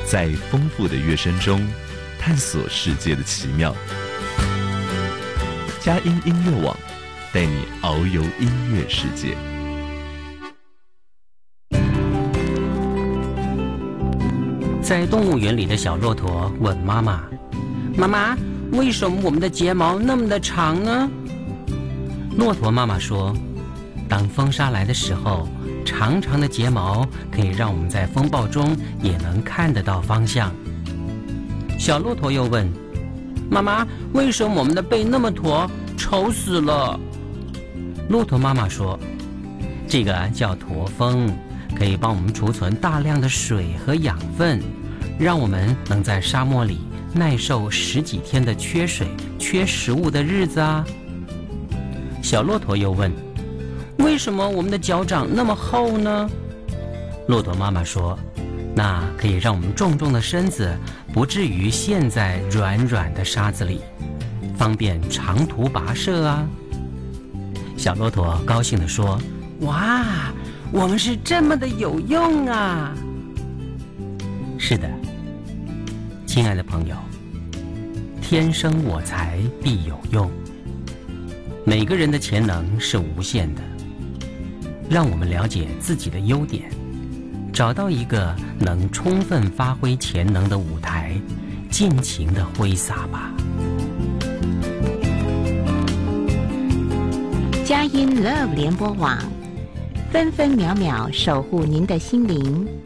在丰富的乐声中探索世界的奇妙。佳音音乐网带你遨游音乐世界。 在动物园里的小骆驼问妈妈：“妈妈，为什么我们的睫毛那么的长呢？”骆驼妈妈说：“当风沙来的时候，长长的睫毛可以让我们在风暴中也能看得到方向。”小骆驼又问：“妈妈，为什么我们的背那么驼，丑死了？”骆驼妈妈说：“这个叫驼峰，可以帮我们储存大量的水和养分，让我们能在沙漠里耐受10几天的缺水、缺食物的日子啊。”小骆驼又问：“为什么我们的脚掌那么厚呢？”骆驼妈妈说：“那可以让我们重重的身子不至于陷在软软的沙子里，方便长途跋涉啊。”小骆驼高兴地说：“哇，我们是这么的有用啊！”是的，亲爱的朋友，天生我材必有用。每个人的潜能是无限的，让我们了解自己的优点，找到一个能充分发挥潜能的舞台，尽情地挥洒吧。 佳音 Love 联播网，分分秒秒守护您的心灵。